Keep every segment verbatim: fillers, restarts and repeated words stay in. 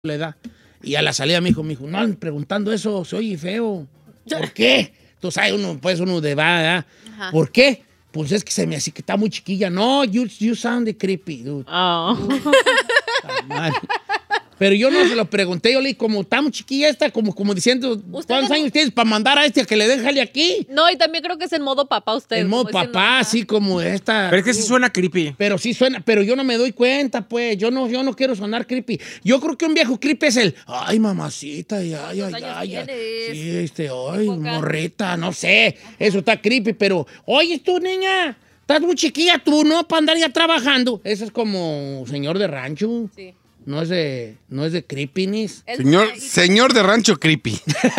la edad. Y a la salida me dijo, me dijo, no, preguntando eso, soy feo. ¿Por qué? Tú sabes, uno, pues uno de va, ¿por qué? Pues es que se me hace que está muy chiquilla. No, you, you sound creepy, dude. Oh. Mal. Pero yo no se lo pregunté, yo le dije, como está muy chiquilla esta, como, como diciendo, ¿cuántos no... años tienes para mandar a este a que le den jale aquí? No, y también creo que es en modo papá usted. En modo papá, así como esta. Pero es que sí suena creepy. Pero sí suena, pero yo no me doy cuenta, pues. Yo no, yo no quiero sonar creepy. Yo creo que un viejo creepy es el, ay, mamacita, ay, ay, ay, ay, ay. Sí, este, ay, morrita, no sé. Eso está creepy, pero, oye, tú, niña, estás muy chiquilla tú, ¿no? Para andar ya trabajando. Eso es como señor de rancho. Sí. No es de, no es de creepiness. Señor, señor de rancho creepy.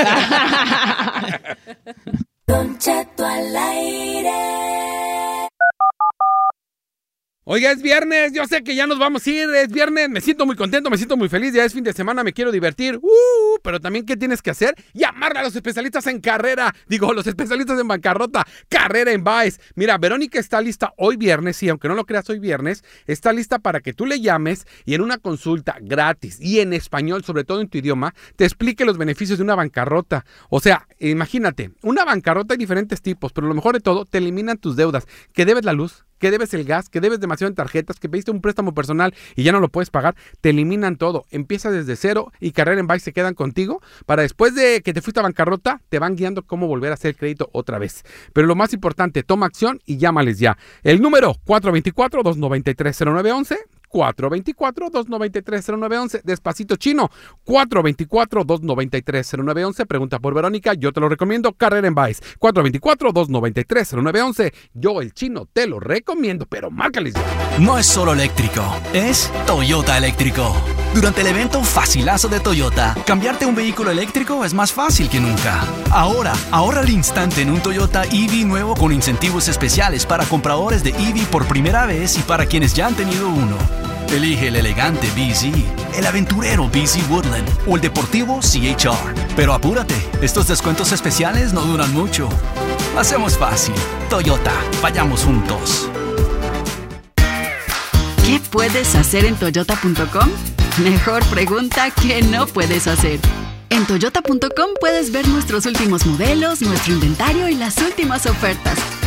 Don Cheto al aire. Oiga, es viernes, yo sé que ya nos vamos a ir, es viernes, me siento muy contento, me siento muy feliz, ya es fin de semana, me quiero divertir, uh, pero también, ¿qué tienes que hacer? Llamarle a los especialistas en carrera, digo, los especialistas en bancarrota, Carrera en Baez. Mira, Verónica está lista hoy viernes, sí, aunque no lo creas, hoy viernes, está lista para que tú le llames y en una consulta gratis y en español, sobre todo en tu idioma, te explique los beneficios de una bancarrota. O sea, imagínate, una bancarrota hay diferentes tipos, pero lo mejor de todo, te eliminan tus deudas, que debes la luz, que debes el gas, que debes demasiado en tarjetas, que pediste un préstamo personal y ya no lo puedes pagar, te eliminan todo. Empieza desde cero y Carrera en Baez se quedan contigo para después de que te fuiste a bancarrota, te van guiando cómo volver a hacer el crédito otra vez. Pero lo más importante, toma acción y llámales ya. El número cuatro dos cuatro, dos nueve tres, cero nueve uno uno, cuatro dos cuatro, dos nueve tres, cero nueve uno uno, despacito chino, cuatro dos cuatro, dos nueve tres, cero nueve uno uno, pregunta por Verónica, yo te lo recomiendo, Carrera en Baez, cuatro dos cuatro, dos nueve tres, cero nueve uno uno, yo el chino te lo recomiendo, pero márcales ya. No es solo eléctrico, es Toyota eléctrico. Durante el evento Facilazo de Toyota, cambiarte un vehículo eléctrico es más fácil que nunca. Ahora, ahorra al instante en un Toyota E V nuevo con incentivos especiales para compradores de E V por primera vez y para quienes ya han tenido uno. Elige el elegante B Z, el aventurero B Z Woodland o el deportivo C H R. Pero apúrate, estos descuentos especiales no duran mucho. Hacemos fácil. Toyota, vayamos juntos. ¿Qué puedes hacer en toyota punto com? Mejor pregunta que no puedes hacer. En toyota punto com puedes ver nuestros últimos modelos, nuestro inventario y las últimas ofertas.